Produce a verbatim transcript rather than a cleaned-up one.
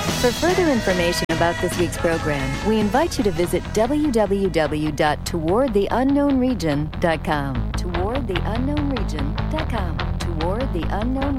For further information about this week's program, we invite you to visit w w w dot toward the unknown region dot com. toward the unknown region dot com. toward the unknown